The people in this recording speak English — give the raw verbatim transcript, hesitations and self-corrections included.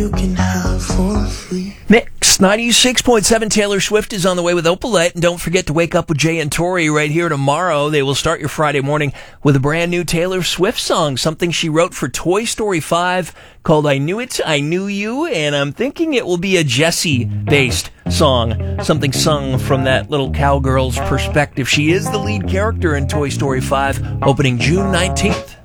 you can have for free. Mix ninety-six point seven. Taylor Swift is on the way with Opalette. And don't forget to wake up with Jay and Tori right here tomorrow. They will start your Friday morning with a brand new Taylor Swift song, something she wrote for Toy Story five called I Knew It, I Knew You. And I'm thinking it will be a Jessie-based song, something sung from that little cowgirl's perspective. She is the lead character in Toy Story five, opening June nineteenth.